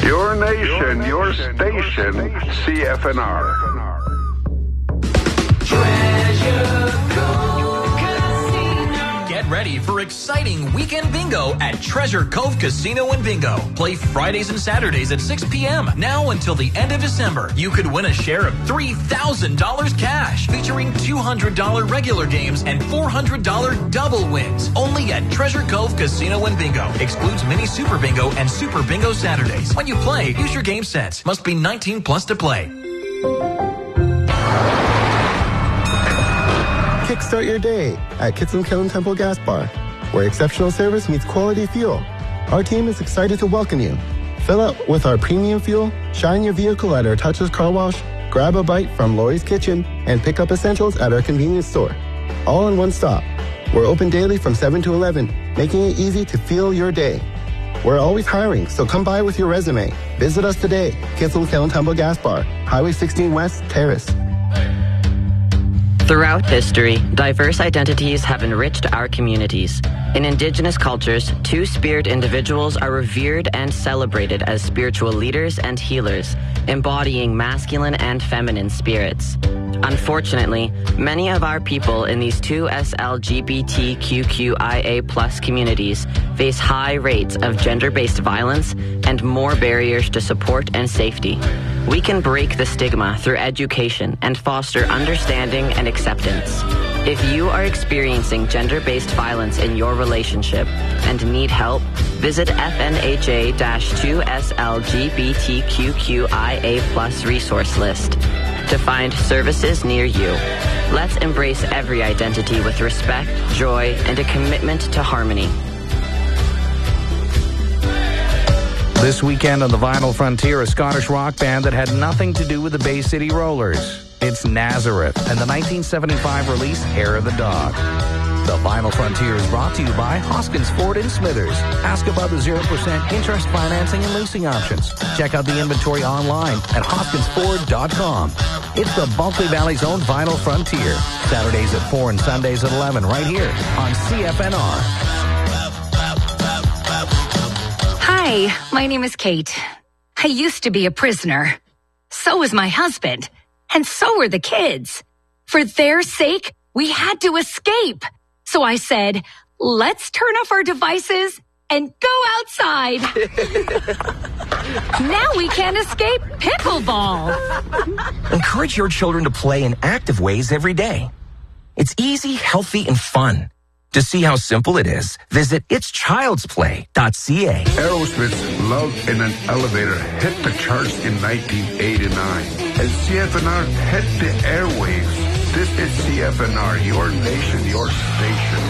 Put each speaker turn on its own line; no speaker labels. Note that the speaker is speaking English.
Your nation, your station, CFNR.
Get ready for exciting weekend bingo at Treasure Cove Casino and Bingo. Play Fridays and Saturdays at 6 p.m. Now until the end of December. You could win a share of $3,000 cash, featuring $200 regular games and $400 double wins. Only at Treasure Cove Casino and Bingo. Excludes Mini Super Bingo and Super Bingo Saturdays. When you play, use your game sense. Must be 19 plus to play.
Kickstart your day at Kitson Kiln Temple Gas Bar, where exceptional service meets quality fuel. Our team is excited to welcome you. Fill up with our premium fuel, shine your vehicle at our touchless car wash, grab a bite from Lori's Kitchen, and pick up essentials at our convenience store. All in one stop. We're open daily from 7 to 11, making it easy to fuel your day. We're always hiring, so come by with your resume. Visit us today, Kitson Kiln Temple Gas Bar, Highway 16 West, Terrace.
Throughout history, diverse identities have enriched our communities. In Indigenous cultures, two-spirit individuals are revered and celebrated as spiritual leaders and healers, embodying masculine and feminine spirits. Unfortunately, many of our people in these two SLGBTQIA+ communities face high rates of gender-based violence and more barriers to support and safety. We can break the stigma through education and foster understanding and acceptance. If you are experiencing gender-based violence in your relationship and need help, visit FNHA-2SLGBTQIA+ resource list to find services near you. Let's embrace every identity with respect, joy, and a commitment to harmony.
This weekend on the Vinyl Frontier, a Scottish rock band that had nothing to do with the Bay City Rollers. It's Nazareth and the 1975 release Hair of the Dog. The Vinyl Frontier is brought to you by Hoskins Ford in Smithers. Ask about the 0% interest financing and leasing options. Check out the inventory online at hoskinsford.com. It's the Bulkley Valley's own Vinyl Frontier. Saturdays at 4 and Sundays at 11 right here on CFNR.
Hi, my name is Kate. I used to be a prisoner. So was my husband. And so were the kids. For their sake, we had to escape. So I said, let's turn off our devices and go outside. Now we can't escape pickleball.
Encourage your children to play in active ways every day. It's easy, healthy, and fun. To see how simple it is, visit itschildsplay.ca.
Aerosmith's Love in an Elevator hit the charts in 1989. And CFNR hit the airwaves. This is CFNR, your nation, your station.